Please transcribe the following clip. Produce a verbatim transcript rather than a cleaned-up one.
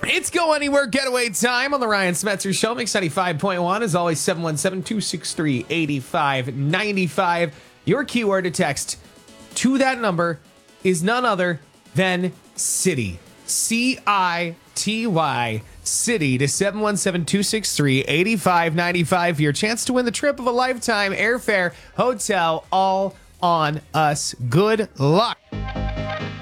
It's Go Anywhere Getaway time on the Ryan Smetzer Show. Mix ninety-five point one. As always, seven one seven, two six three, eight five nine five. Your keyword to text to that number is none other than city. C I T Y. City to seven one seven, two six three, eight five nine five for your chance to win the trip of a lifetime, airfare, hotel, all on us. Good luck.